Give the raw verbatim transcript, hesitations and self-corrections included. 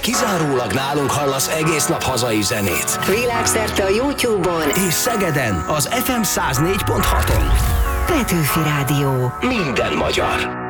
kizárólag nálunk hallasz egész nap hazai zenét. Világszerte a YouTube-on és Szegeden az ef em száz négy pont haton. Petőfi Rádió. Minden magyar.